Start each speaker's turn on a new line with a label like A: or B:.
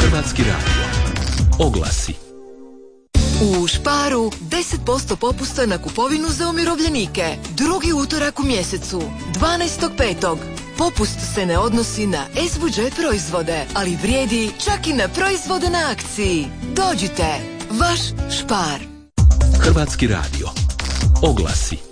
A: Hrvatski radio. Oglasi.
B: U Sparu 10% popusta na kupovinu za umirovljenike. Drugi utorak u mjesecu, 12.5. Popust se ne odnosi na S-budžet proizvode, ali vrijedi čak i na proizvode na akciji. Dođite, vaš Spar.
A: Hrvatski radio. Oglasi.